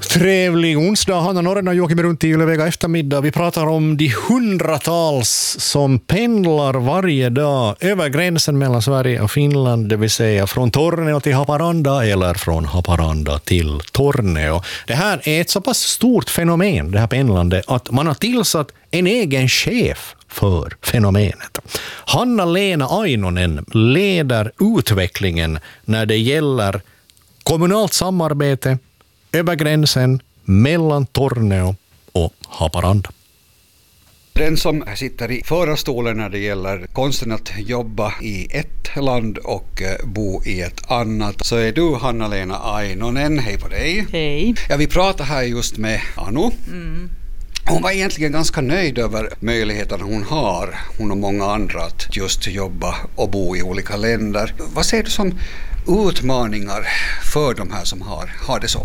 Trevlig onsdag, Hanna Norren och Joakim runt i Ylevega eftermiddag. Vi pratar om de hundratals som pendlar varje dag över gränsen mellan Sverige och Finland, det vill säga från Torneå till Haparanda eller från Haparanda till Torneå. Det här är ett så pass stort fenomen, det här pendlande, att man har tillsatt en egen chef för fenomenet. Hanna-Lena Ainonen leder utvecklingen när det gäller kommunalt samarbete över gränsen mellan Torneå och Haparanda. Den som sitter i förarstolen när det gäller konsten att jobba i ett land och bo i ett annat, så är du Hanna-Lena Ainonen. Hej på dig. Hej. Ja, vi pratar här just med Anu. Hon var egentligen ganska nöjd över möjligheterna hon och många andra, att just jobba och bo i olika länder. Vad ser du som utmaningar för de här som har det så?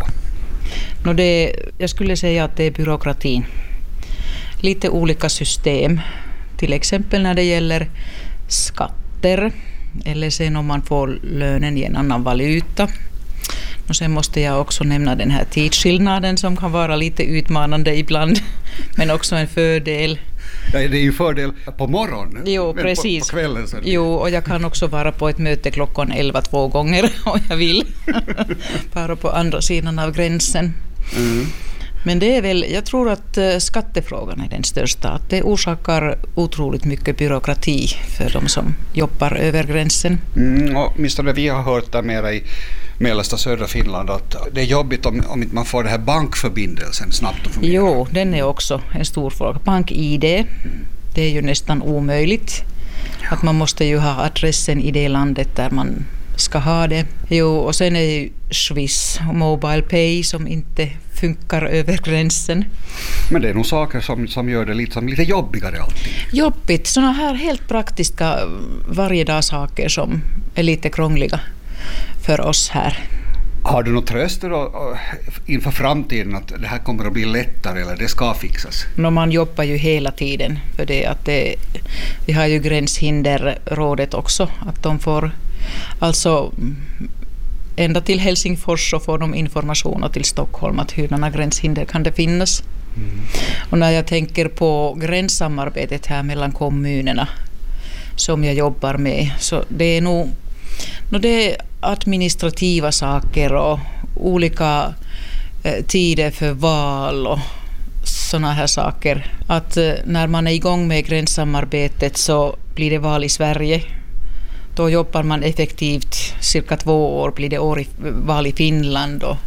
Jag skulle säga att det är byråkratin. Lite olika system. Till exempel när det gäller skatter. Eller sen om man får lönen i en annan valuta. Och sen måste jag också nämna den här tidsskillnaden som kan vara lite utmanande ibland. Men också en fördel. Ja, det är ju fördel på morgonen. Jo, precis. På kvällen sen. Jo, och jag kan också vara på ett möte klockan 11 2 gånger om jag vill. Bara på andra sidan av gränsen. Men det är väl, jag tror att skattefrågan är den största. Att det orsakar otroligt mycket byråkrati för de som jobbar över gränsen. Och åtminstone vi har hört där mera i mellersta södra Finland att det är jobbigt om inte man får den här bankförbindelsen snabbt att fungera. Jo, den är också en stor fråga. BankID, det är ju nästan omöjligt. Att man måste ju ha adressen i det landet där man ska ha det. Jo, och sen är det ju Swiss och Mobile Pay som inte funkar över gränsen. Men det är nog saker som gör det lite jobbigare alltid. Jobbigt, sådana här helt praktiska varjedagssaker som är lite krångliga för oss här. Har du något tröster inför framtiden att det här kommer att bli lättare eller det ska fixas? Man jobbar ju hela tiden för det att vi har ju Gränshinderrådet också, att de får alltså ända till Helsingfors så får de information och till Stockholm att hurdana gränshinder kan det finnas. Och när jag tänker på gränssamarbetet här mellan kommunerna som jag jobbar med, så det är nog det är administrativa saker och olika tider för val och såna här saker. Att när man är igång med gränssamarbetet så blir det val i Sverige. Då jobbar man effektivt, cirka 2 år blir det val i Finland och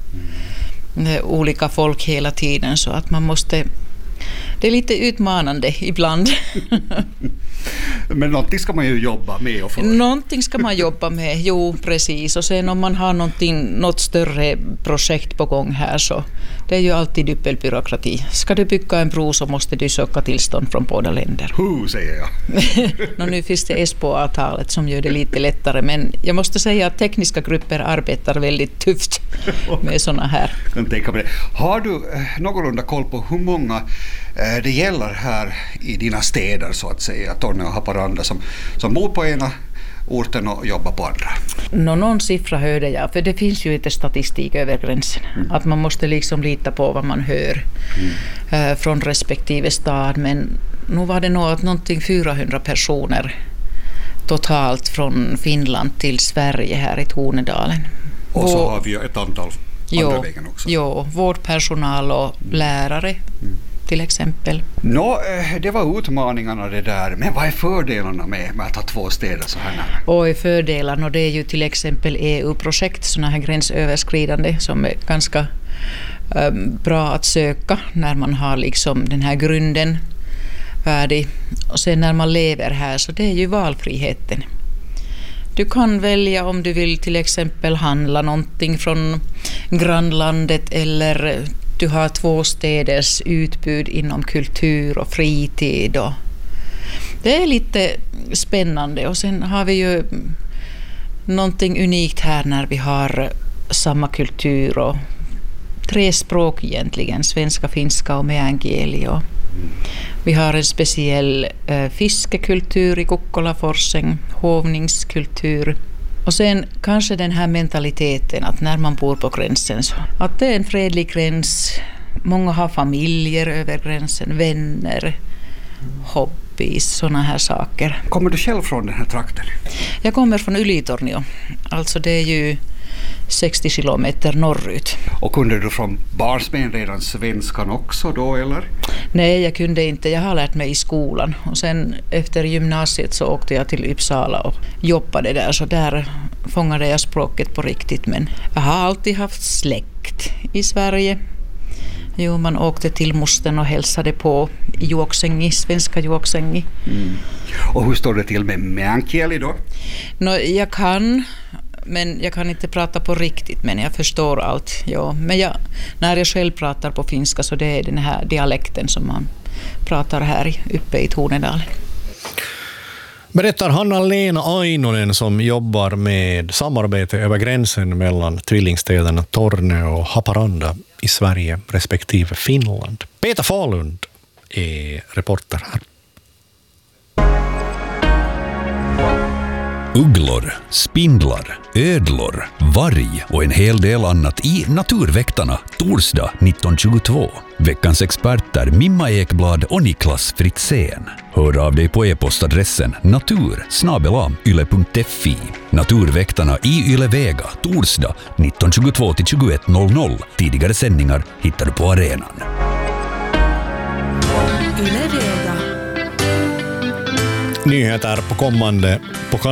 olika folk hela tiden, så att man måste, det är lite utmanande ibland. Men någonting ska man ju jobba med och för. Någonting ska man jobba med, jo precis. Och sen om man har något större projekt på gång här, så det är ju alltid dubbelbyråkrati. Ska du bygga en bro så måste du söka tillstånd från båda länder. Säger jag. Nu finns det Espoo-avtalet som gör det lite lättare, men jag måste säga att tekniska grupper arbetar väldigt tufft med såna här. Kan tänka på det. Har du någorlunda koll på hur många det gäller här i dina städer så att säga, Torneå och Haparanda, som bor på ena orten och jobbar på andra? Någon siffra hörde jag, för det finns ju inte statistik över gränsen. Att man måste liksom lita på vad man hör från respektive stad, men nu var det nog någonting 400 personer totalt från Finland till Sverige här i Tornedalen. Och så har vi ju ett antal andra vägen också. Jo, vårdpersonal och lärare. Till exempel. Det var utmaningarna det där. Men vad är fördelarna med att ha 2 städer så här nära? Och fördelarna, det är ju till exempel EU-projekt, sådana här gränsöverskridande, som är ganska bra att söka när man har liksom den här grunden färdig. Och sen när man lever här, så det är ju valfriheten. Du kan välja om du vill till exempel handla någonting från grannlandet, eller du har 2 städers utbud inom kultur och fritid. Och det är lite spännande. Och sen har vi ju någonting unikt här när vi har samma kultur och 3 språk egentligen, svenska, finska och meänkieli. Vi har en speciell fiskekultur i Kukkolaforsen, hovningskultur. Och sen kanske den här mentaliteten att när man bor på gränsen så att det är en fredlig gräns. Många har familjer över gränsen, vänner, hobbys, sådana här saker. Kommer du själv från den här trakten? Jag kommer från Ylitornio. Alltså det är ju 60 kilometer norrut. Och kunde du från barnsben redan svenskan också då eller? Nej, jag kunde inte. Jag har lärt mig i skolan. Och sen efter gymnasiet så åkte jag till Uppsala och jobbade där. Så där fångade jag språket på riktigt. Men jag har alltid haft släkt i Sverige. Jo, man åkte till mosten och hälsade på i Juoksängi, svenska Juoksängi. Och hur står det till med meänkieli då? Jag kan, men jag kan inte prata på riktigt, men jag förstår allt. Ja. Men när jag själv pratar på finska så det är den här dialekten som man pratar här uppe i Tornedalen. Berättar Hanna-Lena Ainonen som jobbar med samarbete över gränsen mellan tvillingstäderna Torneå och Haparanda i Sverige respektive Finland. Peter Falund är reporter här. Ugglor, spindlar, ödlor, varg och en hel del annat i Naturväktarna torsdag 1922. Veckans experter Mimma Ekblad och Niklas Fritzén. Hör av dig på e-postadressen natur@yle.fi. Naturväktarna i Yle Vega torsdag 1922 till 21.00. Tidigare sändningar hittar du på arenan. Yle Vega. Nyheter på kommande på